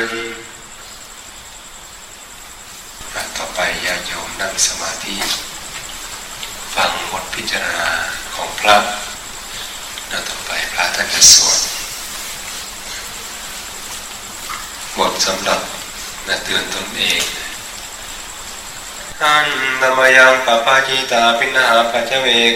ต่อไปญาติโยมนั่งสมาธิฟังบทพิจารณาของพระต่อไปพระท่านจะสวดบทสำหรับเตือนตนเองอันธรรมยังปปาจิตาปิณหาปัจเจเว